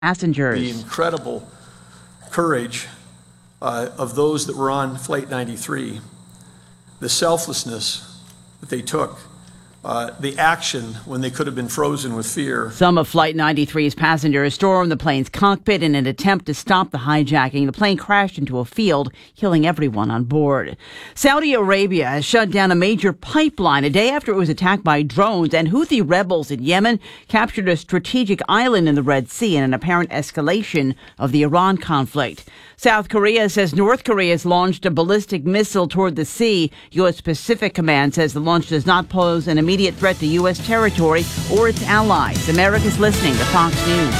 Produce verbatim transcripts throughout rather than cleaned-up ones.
passengers. The incredible courage uh, of those that were on Flight ninety-three, the selflessness that they took, uh, the action when they could have been frozen with fear. Some of Flight ninety-three's passengers stormed the plane's cockpit in an attempt to stop the hijacking. The plane crashed into a field, killing everyone on board. Saudi Arabia has shut down a major pipeline a day after it was attacked by drones, and Houthi rebels in Yemen captured a strategic island in the Red Sea in an apparent escalation of the Iran conflict. South Korea says North Korea has launched a ballistic missile toward the sea. U S. Pacific Command says the launch does not pose an immediate threat to U S territory or its allies. America's listening to Fox News.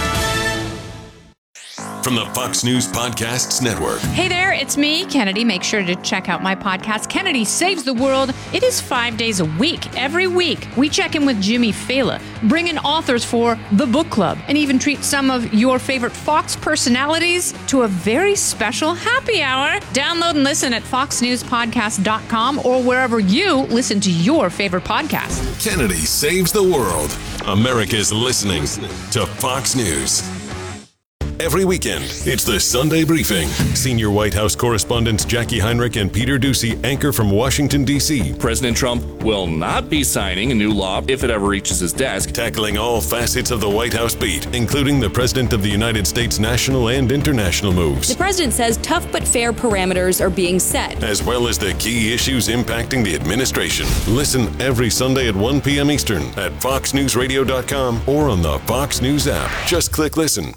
From the Fox News Podcasts Network. Hey there, it's me, Kennedy. Make sure to check out my podcast, Kennedy Saves the World. It is five days a week. Every week, we check in with Jimmy Fallon, bring in authors for the book club, and even treat some of your favorite Fox personalities to a very special happy hour. Download and listen at fox news podcast dot com or wherever you listen to your favorite podcast. Kennedy Saves the World. America's listening to Fox News. Every weekend, it's the Sunday Briefing. Senior White House correspondents Jackie Heinrich and Peter Doocy anchor from Washington, D C President Trump will not be signing a new law if it ever reaches his desk. Tackling all facets of the White House beat, including the President of the United States national and international moves. The president says tough but fair parameters are being set, as well as the key issues impacting the administration. Listen every Sunday at one p.m. Eastern at fox news radio dot com or on the Fox News app. Just click listen.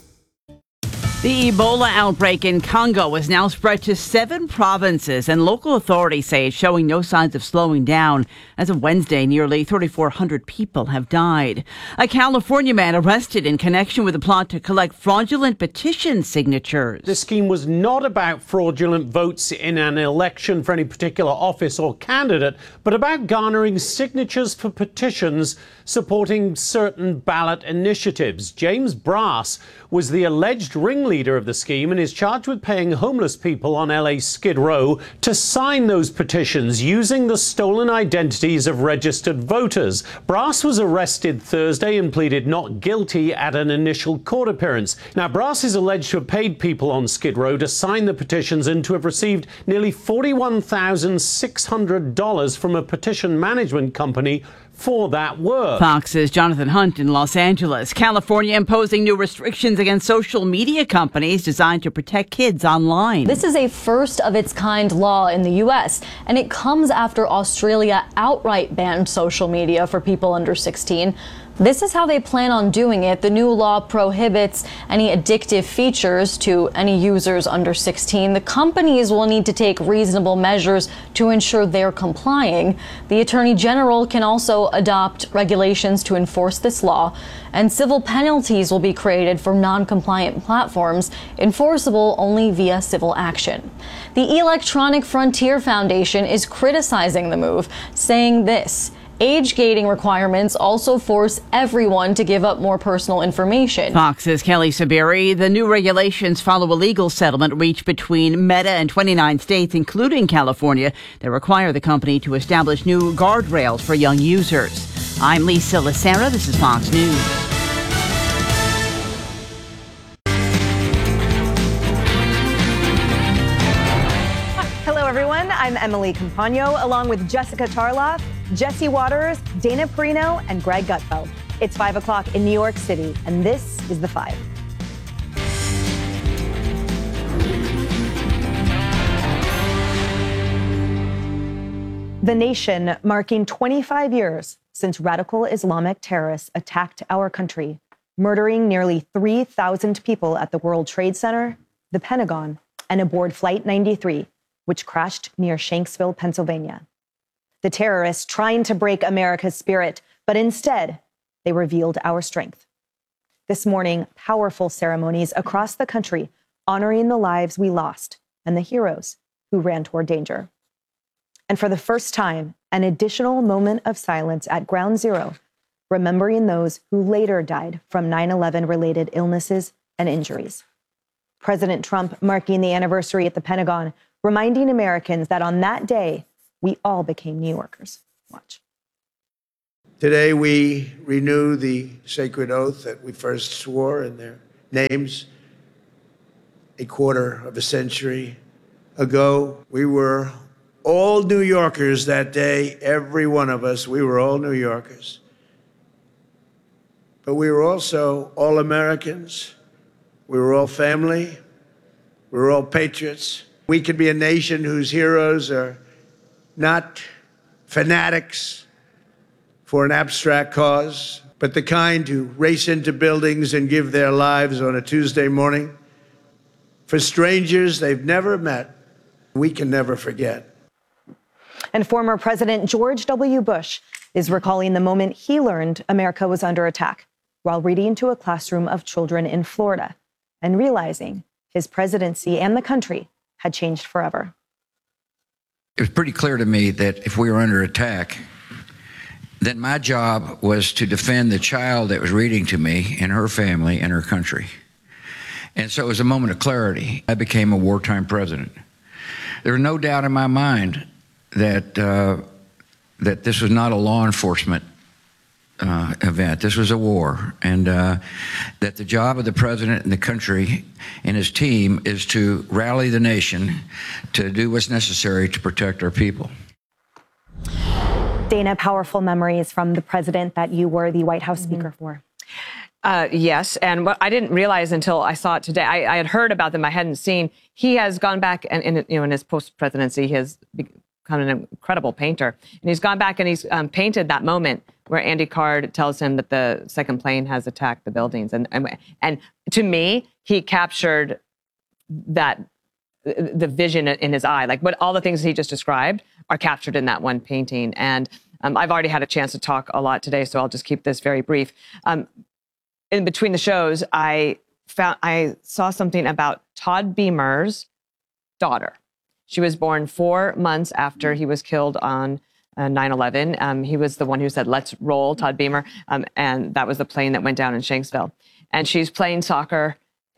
The Ebola outbreak in Congo has now spread to seven provinces, and local authorities say it's showing no signs of slowing down. As of Wednesday, nearly thirty-four hundred people have died. A California man arrested in connection with a plot to collect fraudulent petition signatures. The scheme was not about fraudulent votes in an election for any particular office or candidate, but about garnering signatures for petitions supporting certain ballot initiatives. James Brass was the alleged ringleader of the scheme and is charged with paying homeless people on L A's Skid Row to sign those petitions using the stolen identities of registered voters. Brass was arrested Thursday and pleaded not guilty at an initial court appearance. Now, Brass is alleged to have paid people on Skid Row to sign the petitions and to have received nearly forty-one thousand six hundred dollars from a petition management company for that work. Fox's Jonathan Hunt in Los Angeles. California imposing new restrictions against social media companies designed to protect kids online. This is a first of its kind law in the U S, and it comes after Australia outright banned social media for people under sixteen. This is how they plan on doing it. The new law prohibits any addictive features to any users under sixteen. The companies will need to take reasonable measures to ensure they're complying. The Attorney General can also adopt regulations to enforce this law, and civil penalties will be created for non-compliant platforms, enforceable only via civil action. The Electronic Frontier Foundation is criticizing the move, saying this: age gating requirements also force everyone to give up more personal information. Fox's Kelly Saberi. The new regulations follow a legal settlement reached between Meta and twenty-nine states, including California, that require the company to establish new guardrails for young users. I'm Lisa Lacera. This is Fox News. I'm Emily Campagno, along with Jessica Tarloff, Jesse Waters, Dana Perino, and Greg Gutfeld. It's five o'clock in New York City, and this is The Five. The nation marking twenty-five years since radical Islamic terrorists attacked our country, murdering nearly three thousand people at the World Trade Center, the Pentagon, and aboard Flight ninety-three, which crashed near Shanksville, Pennsylvania. The terrorists trying to break America's spirit, but instead, they revealed our strength. This morning, powerful ceremonies across the country honoring the lives we lost and the heroes who ran toward danger. And for the first time, an additional moment of silence at Ground Zero, remembering those who later died from nine eleven related illnesses and injuries. President Trump marking the anniversary at the Pentagon, reminding Americans that on that day, we all became New Yorkers. Watch. Today, we renew the sacred oath that we first swore in their names a quarter of a century ago. We were all New Yorkers that day, every one of us. We were all New Yorkers. But we were also all Americans. We were all family. We were all patriots. We could be a nation whose heroes are not fanatics for an abstract cause, but the kind who race into buildings and give their lives on a Tuesday morning for strangers they've never met. We can never forget. And former President George W. Bush is recalling the moment he learned America was under attack while reading to a classroom of children in Florida and realizing his presidency and the country had changed forever. It was pretty clear to me that if we were under attack, then my job was to defend the child that was reading to me and her family and her country. And so it was a moment of clarity. I became a wartime president. There was no doubt in my mind that uh, that this was not a law enforcement uh, event. This was a war, and uh, that the job of the president and the country and his team is to rally the nation to do what's necessary to protect our people. Dana, powerful memories from the president that you were the White House Speaker mm-hmm. for. Uh, yes, and what I didn't realize until I saw it today, I, I had heard about them, I hadn't seen. He has gone back, and in, you know, in his post-presidency, he has become an incredible painter. And he's gone back and he's um, painted that moment where Andy Card tells him that the second plane has attacked the buildings. And, and, and to me, he captured that, the vision in his eye, like what all the things he just described are captured in that one painting. And um, I've already had a chance to talk a lot today, so I'll just keep this very brief. Um, in between the shows, I found I saw something about Todd Beamer's daughter. She was born four months after he was killed on uh, nine eleven. Um, he was the one who said, "Let's roll," Todd Beamer, um, and that was the plane that went down in Shanksville. And she's playing soccer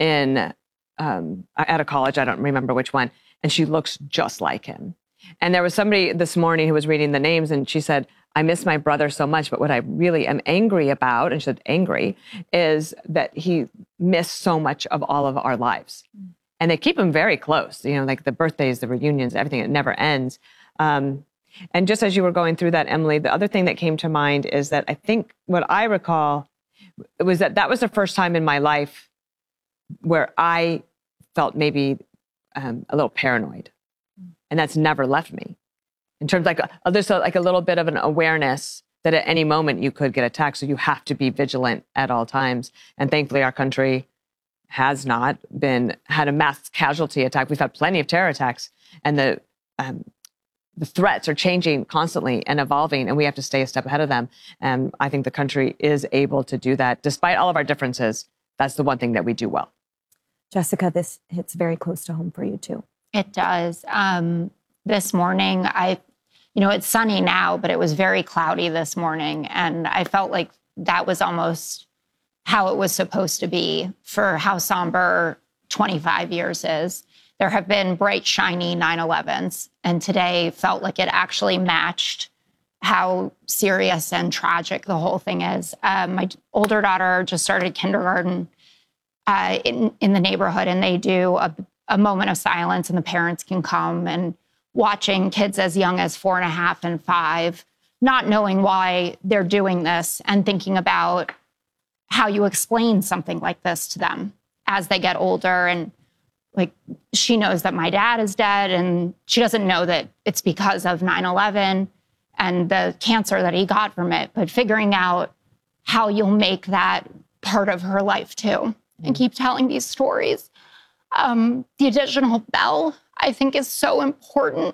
in um, at a college, I don't remember which one, and she looks just like him. And there was somebody this morning who was reading the names, and she said, "I miss my brother so much, but what I really am angry about," and she said angry, is that he missed so much of all of our lives. And they keep him very close, you know, like the birthdays, the reunions, everything, it never ends. Um, and just as you were going through that, Emily, the other thing that came to mind is that I think what I recall was that that was the first time in my life where I felt maybe um, a little paranoid. And that's never left me. In terms of like, a, there's a, like a little bit of an awareness that at any moment you could get attacked. So you have to be vigilant at all times. And thankfully our country has not been, had a mass casualty attack. We've had plenty of terror attacks, and the um, the threats are changing constantly and evolving, and we have to stay a step ahead of them. And I think the country is able to do that. Despite all of our differences, that's the one thing that we do well. Jessica, this hits very close to home for you too. It does. Um, this morning, I, you know, it's sunny now, but it was very cloudy this morning. And I felt like that was almost how it was supposed to be for how somber twenty-five years is. There have been bright, shiny nine elevens, and today felt like it actually matched how serious and tragic the whole thing is. Uh, my older daughter just started kindergarten uh, in, in the neighborhood, and they do a, a moment of silence, and the parents can come, and watching kids as young as four and a half and five, not knowing why they're doing this, and thinking about how you explain something like this to them as they get older. And like, she knows that my dad is dead, and she doesn't know that it's because of nine eleven and the cancer that he got from it, but figuring out how you'll make that part of her life too, and keep telling these stories. Um, the additional bell, I think, is so important.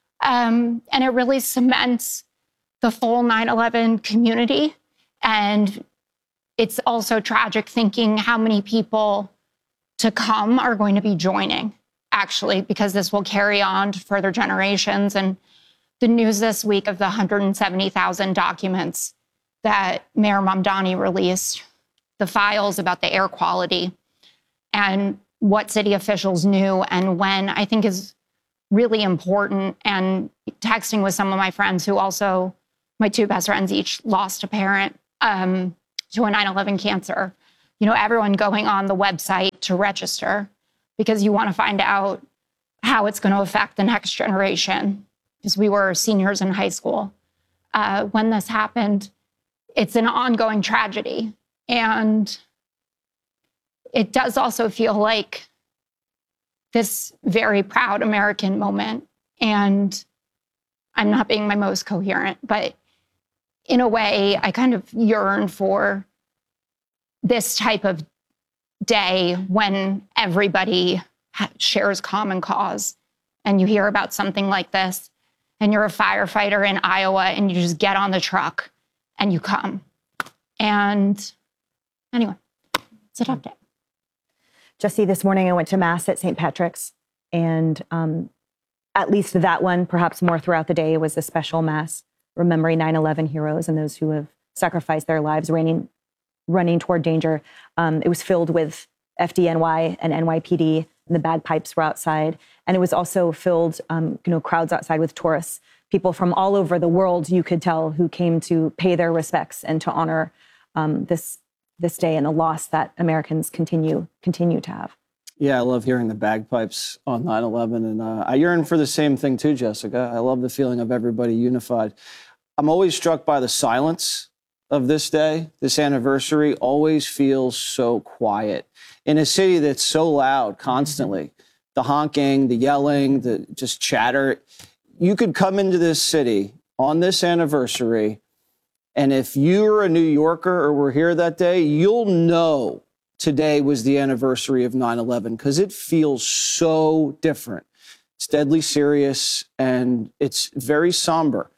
Um, and it really cements the full nine eleven community. And it's also tragic thinking how many people to come are going to be joining, actually, because this will carry on to further generations. And the news this week of the one hundred seventy thousand documents that Mayor Mamdani released, the files about the air quality and what city officials knew and when, I think is really important. And texting with some of my friends who also, my two best friends each lost a parent um, to a nine eleven cancer. you know, everyone going on the website to register because you want to find out how it's going to affect the next generation, because we were seniors in high school uh, when this happened. It's an ongoing tragedy. And it does also feel like this very proud American moment. And I'm not being my most coherent, but in a way, I kind of yearn for this type of day when everybody shares common cause and you hear about something like this and you're a firefighter in Iowa and you just get on the truck and you come. And anyway, it's a tough day. Jesse, this morning I went to Mass at Saint Patrick's, and um, at least that one, perhaps more throughout the day, was a special Mass remembering nine eleven heroes and those who have sacrificed their lives running, running toward danger. Um, it was filled with F D N Y and N Y P D, and the bagpipes were outside. And it was also filled, um, you know, crowds outside with tourists, people from all over the world, you could tell, who came to pay their respects and to honor um, this this day and the loss that Americans continue continue to have. Yeah, I love hearing the bagpipes on nine eleven, and uh, I yearn for the same thing too, Jessica. I love the feeling of everybody unified. I'm always struck by the silence of this day. This anniversary always feels so quiet in a city that's so loud constantly. Mm-hmm. The honking, the yelling, the just chatter. You could come into this city on this anniversary, and if you're a New Yorker or were here that day, you'll know today was the anniversary of nine eleven because it feels so different. It's deadly serious and it's very somber.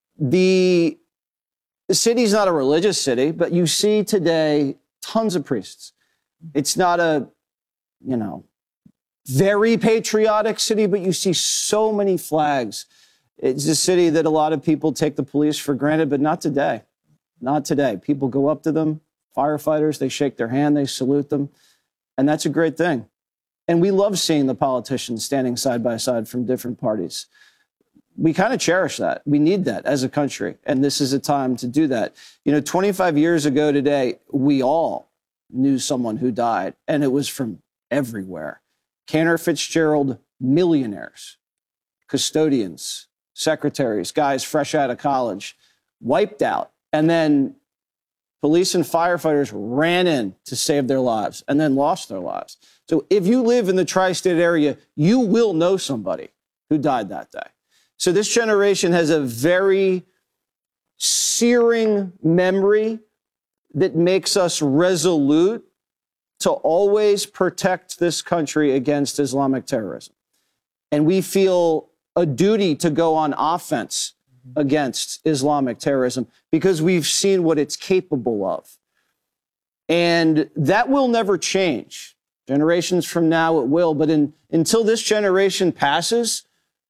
The city's not a religious city, but you see today tons of priests. It's not a, you know, very patriotic city, but you see so many flags. It's a city that a lot of people take the police for granted, but not today. Not today. People go up to them, firefighters, they shake their hand, they salute them, and that's a great thing. And we love seeing the politicians standing side by side from different parties. We kind of cherish that. We need that as a country, and this is a time to do that. You know, twenty-five years ago today, we all knew someone who died, and it was from everywhere. Cantor Fitzgerald millionaires, custodians, secretaries, guys fresh out of college, wiped out. And then police and firefighters ran in to save their lives and then lost their lives. So if you live in the tri-state area, you will know somebody who died that day. So this generation has a very searing memory that makes us resolute to always protect this country against Islamic terrorism. And we feel a duty to go on offense against Islamic terrorism because we've seen what it's capable of. And that will never change. Generations from now, it will. But in, until this generation passes,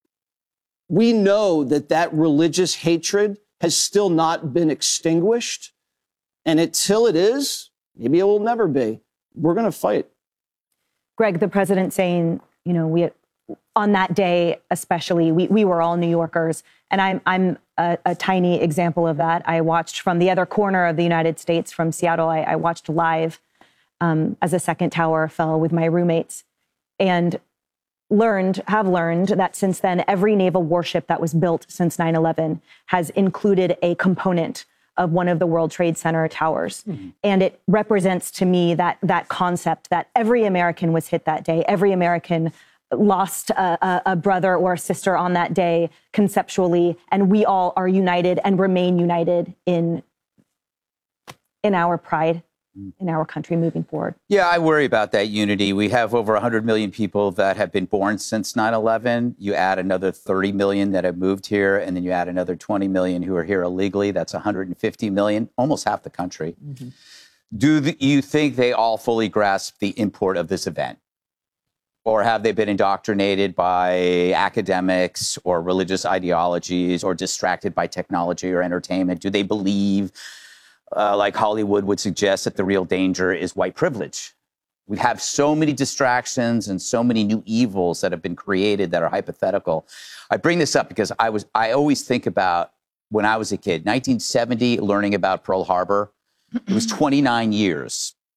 we know that that religious hatred has still not been extinguished. And until it is, maybe it will never be, we're going to fight. Greg, the president saying, you know, we on that day especially, we, we were all New Yorkers. And I'm, I'm a, a tiny example of that. I watched from the other corner of the United States, from Seattle. I, I watched live um, as a second tower fell with my roommates, and learned, have learned that since then, every naval warship that was built since nine eleven has included a component of one of the World Trade Center towers. Mm-hmm. And it represents to me that that concept that every American was hit that day, every American lost a, a brother or a sister on that day conceptually, and we all are united and remain united in, in our pride in our country moving forward. Yeah, I worry about that unity. We have over one hundred million people that have been born since nine eleven. You add another thirty million that have moved here, and then you add another twenty million who are here illegally. That's one hundred fifty million, almost half the country. Mm-hmm. Do the, you think they all fully grasp the import of this event? Or have they been indoctrinated by academics or religious ideologies or distracted by technology or entertainment? Do they believe, uh, like Hollywood would suggest, that the real danger is white privilege? We have so many distractions and so many new evils that have been created that are hypothetical. I bring this up because I was I always think about when I was a kid, nineteen seventy, learning about Pearl Harbor. It was twenty-nine years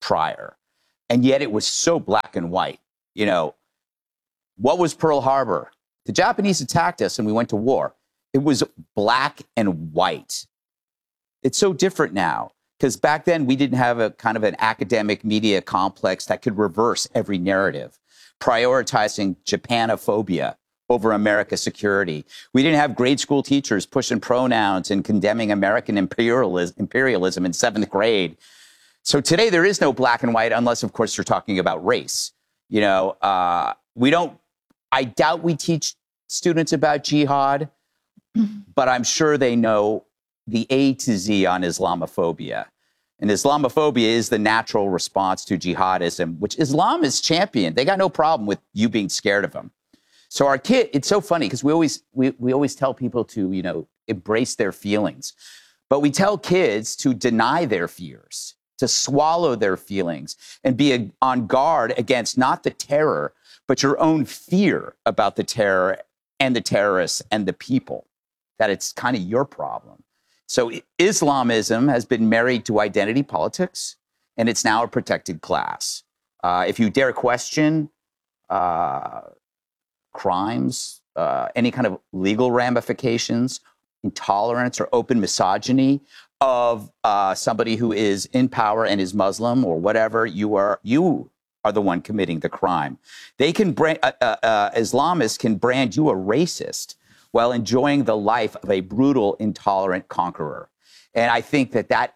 prior. And yet it was so black and white. You know, what was Pearl Harbor? The Japanese attacked us and we went to war. It was black and white. It's so different now because back then we didn't have a kind of an academic media complex that could reverse every narrative, prioritizing Japanophobia over America's security. We didn't have grade school teachers pushing pronouns and condemning American imperialism, imperialism in seventh grade. So today there is no black and white unless, of course, you're talking about race. You know, uh, we don't, I doubt we teach students about jihad, but I'm sure they know the A to Z on Islamophobia. And Islamophobia is the natural response to jihadism, which Islam is championed. They got no problem with you being scared of them. So our kid, it's so funny because we always, we, we always tell people to, you know, embrace their feelings. But we tell kids to deny their fears, to swallow their feelings and be on guard against not the terror, but your own fear about the terror and the terrorists and the people, that it's kind of your problem. So Islamism has been married to identity politics, and it's now a protected class. Uh, if you dare question uh, crimes, uh, any kind of legal ramifications, intolerance or open misogyny of uh, somebody who is in power and is Muslim or whatever, you are you are the one committing the crime. They can brand, uh, uh, uh, Islamists can brand you a racist while enjoying the life of a brutal, intolerant conqueror. And I think that that,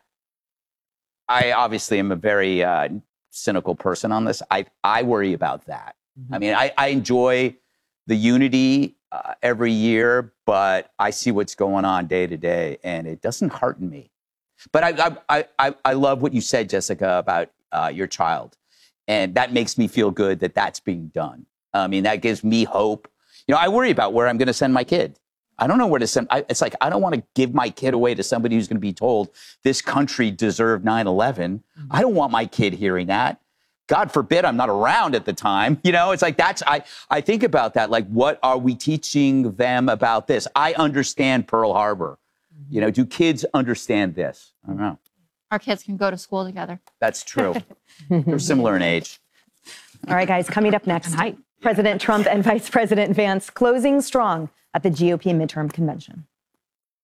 I obviously am a very uh, cynical person on this. I, I worry about that. Mm-hmm. I mean, I, I enjoy the unity uh, every year, but I see what's going on day to day, and it doesn't hearten me. But I, I, I, I love what you said, Jessica, about uh, your child. And that makes me feel good that that's being done. I mean, that gives me hope. You know, I worry about where I'm going to send my kid. I don't know where to send. I, it's like, I don't want to give my kid away to somebody who's going to be told this country deserved nine eleven. Mm-hmm. I don't want my kid hearing that. God forbid I'm not around at the time. You know, it's like, that's, I, I think about that. Like, what are we teaching them about this? I understand Pearl Harbor. Mm-hmm. You know, do kids understand this? I don't know. Our kids can go to school together. That's true. They're similar in age. All right, guys, coming up next. Hi. President Trump and Vice President Vance closing strong at the G O P midterm convention.